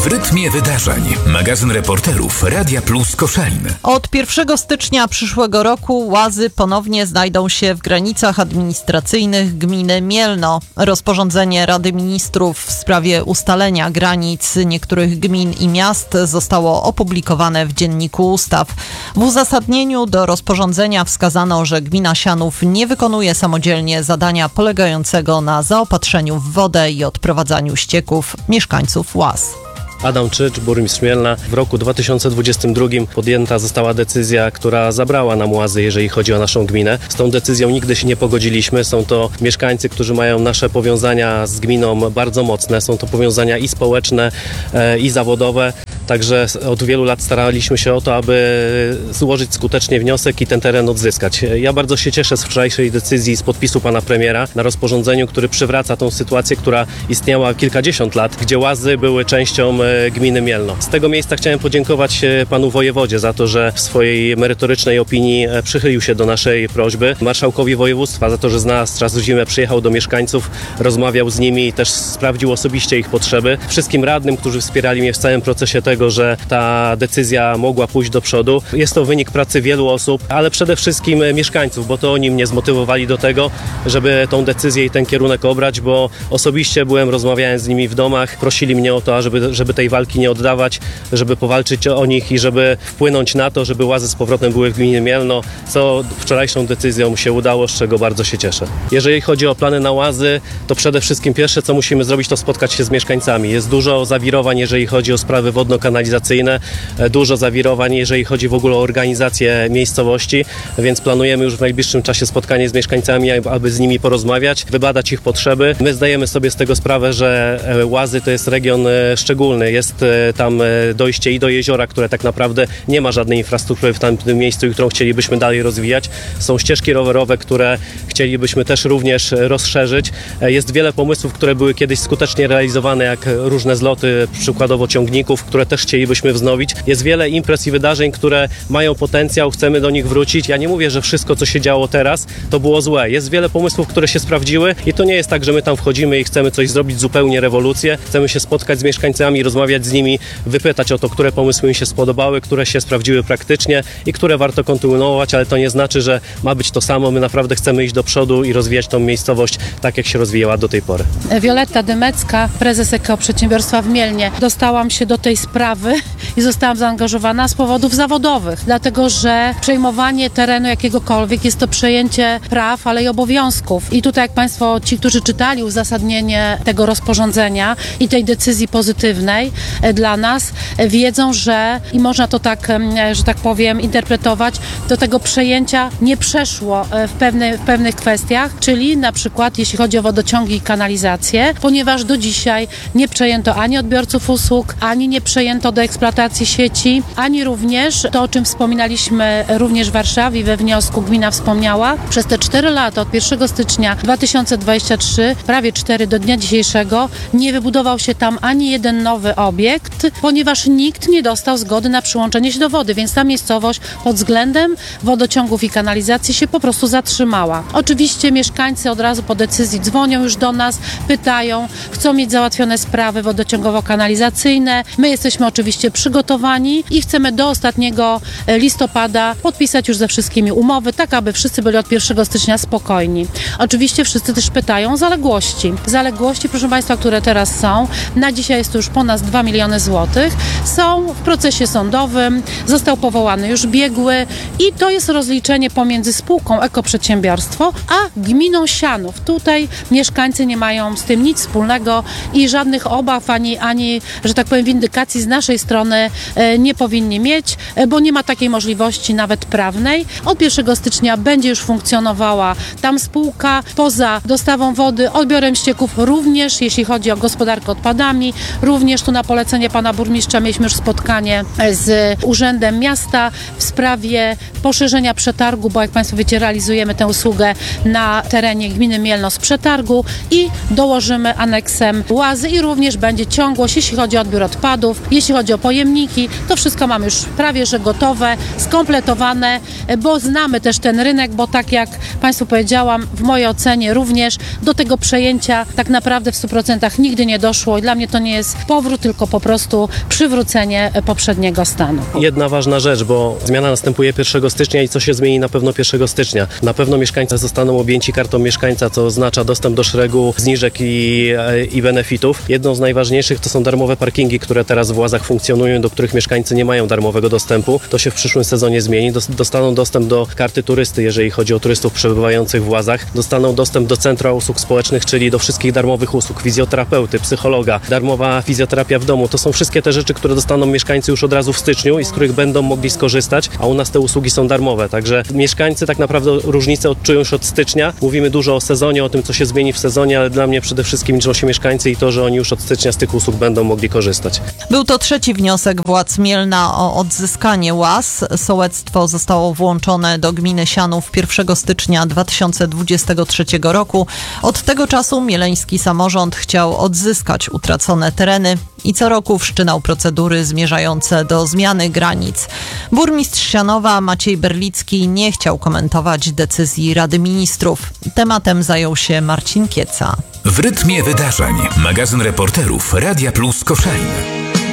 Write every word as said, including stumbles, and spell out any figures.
W rytmie wydarzeń. Magazyn reporterów Radia Plus Koszalin. Od pierwszego stycznia przyszłego roku łazy ponownie znajdą się w granicach administracyjnych gminy Mielno. Rozporządzenie Rady Ministrów w sprawie ustalenia granic niektórych gmin i miast zostało opublikowane w Dzienniku Ustaw. W uzasadnieniu do rozporządzenia wskazano, że gmina Sianów nie wykonuje samodzielnie zadania polegającego na zaopatrzeniu w wodę i odprowadzaniu ścieków mieszkańców łaz. Adam Czycz, burmistrz Mielna. W roku dwa tysiące dwudziestym drugim podjęta została decyzja, która zabrała nam łazy, jeżeli chodzi o naszą gminę. Z tą decyzją nigdy się nie pogodziliśmy. Są to mieszkańcy, którzy mają nasze powiązania z gminą bardzo mocne. Są to powiązania i społeczne, e, i zawodowe. Także od wielu lat staraliśmy się o to, aby złożyć skutecznie wniosek i ten teren odzyskać. Ja bardzo się cieszę z wczorajszej decyzji, z podpisu pana premiera na rozporządzeniu, który przywraca tą sytuację, która istniała kilkadziesiąt lat, gdzie łazy były częścią gminy Mielno. Z tego miejsca chciałem podziękować panu wojewodzie za to, że w swojej merytorycznej opinii przychylił się do naszej prośby. Marszałkowi województwa za to, że znalazł czas w zimę, przyjechał do mieszkańców, rozmawiał z nimi i też sprawdził osobiście ich potrzeby. Wszystkim radnym, którzy wspierali mnie w całym procesie tego, że ta decyzja mogła pójść do przodu. Jest to wynik pracy wielu osób, ale przede wszystkim mieszkańców, bo to oni mnie zmotywowali do tego, żeby tą decyzję i ten kierunek obrać, bo osobiście byłem, rozmawiałem z nimi w domach, prosili mnie o to, żeby, żeby tej walki nie oddawać, żeby powalczyć o nich i żeby wpłynąć na to, żeby łazy z powrotem były w gminie Mielno, co wczorajszą decyzją się udało, z czego bardzo się cieszę. Jeżeli chodzi o plany na łazy, to przede wszystkim pierwsze, co musimy zrobić, to spotkać się z mieszkańcami. Jest dużo zawirowań, jeżeli chodzi o sprawy wodno-kanalizacyjne, dużo zawirowań, jeżeli chodzi w ogóle o organizację miejscowości, więc planujemy już w najbliższym czasie spotkanie z mieszkańcami, aby z nimi porozmawiać, wybadać ich potrzeby. My zdajemy sobie z tego sprawę, że łazy to jest region szczególny. Jest tam dojście i do jeziora, które tak naprawdę nie ma żadnej infrastruktury w tamtym miejscu i którą chcielibyśmy dalej rozwijać. Są ścieżki rowerowe, które chcielibyśmy też również rozszerzyć. Jest wiele pomysłów, które były kiedyś skutecznie realizowane, jak różne zloty, przykładowo ciągników, które też chcielibyśmy wznowić. Jest wiele imprez i wydarzeń, które mają potencjał, chcemy do nich wrócić. Ja nie mówię, że wszystko, co się działo teraz, to było złe. Jest wiele pomysłów, które się sprawdziły i to nie jest tak, że my tam wchodzimy i chcemy coś zrobić, zupełnie rewolucję. Chcemy się spotkać z mieszkańcami, rozmawiać z nimi, wypytać o to, które pomysły im się spodobały, które się sprawdziły praktycznie i które warto kontynuować, ale to nie znaczy, że ma być to samo. My naprawdę chcemy iść do przodu i rozwijać tą miejscowość tak, jak się rozwijała do tej pory. Wioletta Dymecka, prezes Ekoprzyedsiębiorstwa w Mielnie. Dostałam się do tej sprawy i zostałam zaangażowana z powodów zawodowych, dlatego że przejmowanie terenu jakiegokolwiek jest to przejęcie praw, ale i obowiązków. I tutaj jak Państwo, ci, którzy czytali uzasadnienie tego rozporządzenia i tej decyzji pozytywnej dla nas, wiedzą, że i można to tak, że tak powiem, interpretować, do tego przejęcia nie przeszło w, pewne, w pewnych kwestiach, czyli na przykład jeśli chodzi o wodociągi i kanalizację, ponieważ do dzisiaj nie przejęto ani odbiorców usług, ani nie przejęto do eksploatacji sieci, ani również to, o czym wspominaliśmy również w Warszawie we wniosku gmina wspomniała, przez te cztery lata od pierwszego stycznia dwa tysiące dwudziestego trzeciego, prawie cztery do dnia dzisiejszego, nie wybudował się tam ani jeden nowy obiekt, ponieważ nikt nie dostał zgody na przyłączenie się do wody, więc ta miejscowość pod względem wodociągów i kanalizacji się po prostu zatrzymała. Oczywiście mieszkańcy od razu po decyzji dzwonią już do nas, pytają, chcą mieć załatwione sprawy wodociągowo-kanalizacyjne. My jesteśmy oczywiście przygotowani i chcemy do ostatniego listopada podpisać już ze wszystkimi umowy, tak aby wszyscy byli od pierwszego stycznia spokojni. Oczywiście wszyscy też pytają o zaległości. Zaległości, proszę Państwa, które teraz są, na dzisiaj jest to już ponad dwa miliony złotych, są w procesie sądowym, został powołany już biegły i to jest rozliczenie pomiędzy spółką Ekoprzedsiębiorstwo a gminą Sianów. Tutaj mieszkańcy nie mają z tym nic wspólnego i żadnych obaw ani, ani że tak powiem, windykacji z naszej strony e, nie powinni mieć, e, bo nie ma takiej możliwości nawet prawnej. Od pierwszego stycznia będzie już funkcjonowała tam spółka poza dostawą wody, odbiorem ścieków również, jeśli chodzi o gospodarkę odpadami, również tu na polecenie pana burmistrza mieliśmy już spotkanie z Urzędem Miasta w sprawie poszerzenia przetargu, bo jak Państwo wiecie, realizujemy tę usługę na terenie gminy Mielno z przetargu i dołożymy aneksem łazy i również będzie ciągłość, jeśli chodzi o odbiór odpadów, jeśli Jeśli chodzi o pojemniki, to wszystko mamy już prawie że gotowe, skompletowane, bo znamy też ten rynek, bo tak jak Państwu powiedziałam, w mojej ocenie również do tego przejęcia tak naprawdę w stu procentach nigdy nie doszło i dla mnie to nie jest powrót, tylko po prostu przywrócenie poprzedniego stanu. Jedna ważna rzecz, bo zmiana następuje pierwszego stycznia i co się zmieni na pewno pierwszego stycznia. Na pewno mieszkańcy zostaną objęci kartą mieszkańca, co oznacza dostęp do szeregu zniżek i, i benefitów. Jedną z najważniejszych to są darmowe parkingi, które teraz w Łazach funkcjonują, do których mieszkańcy nie mają darmowego dostępu. To się w przyszłym sezonie zmieni. Dostaną dostęp do karty turysty, jeżeli chodzi o turystów przebywających w Łazach. Dostaną dostęp do centra usług społecznych, czyli do wszystkich darmowych usług, fizjoterapeuty, psychologa, darmowa fizjoterapia w domu. To są wszystkie te rzeczy, które dostaną mieszkańcy już od razu w styczniu i z których będą mogli skorzystać, a u nas te usługi są darmowe. Także mieszkańcy tak naprawdę różnicę odczują już od stycznia. Mówimy dużo o sezonie, o tym, co się zmieni w sezonie, ale dla mnie przede wszystkim liczą się mieszkańcy i to, że oni już od stycznia z tych usług będą mogli korzystać. Był to trzeci wniosek władz Mielna o odzyskanie łaz. Sołectwo zostało włączone do gminy Sianów pierwszego stycznia dwa tysiące dwudziestego trzeciego roku. Od tego czasu mieleński samorząd chciał odzyskać utracone tereny i co roku wszczynał procedury zmierzające do zmiany granic. Burmistrz Sianowa Maciej Berlicki nie chciał komentować decyzji Rady Ministrów. Tematem zajął się Marcin Kieca. W rytmie wydarzeń. Magazyn reporterów Radia Plus Koszalin.